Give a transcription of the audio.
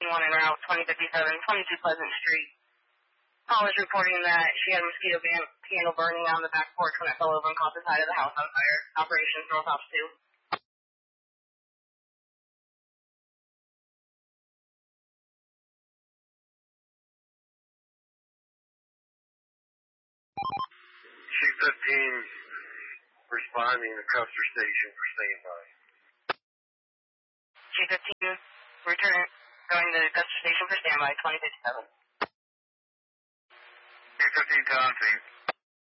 one en route, 2057, 22 Pleasant Street. Call is reporting that she had a mosquito candle burning on the back porch when it fell over and caught the side of the house on fire. Operations North Ops 2. Chief 15 responding to Custer Station for standby. Chief 15, return, going to Custer Station for standby, 2057. Chief 15 to on scene.